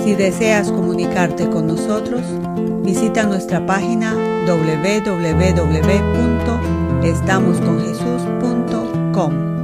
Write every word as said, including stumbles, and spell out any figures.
Si deseas comunicarte con nosotros, visita nuestra página doble u doble u doble u punto estamos con jesús punto com.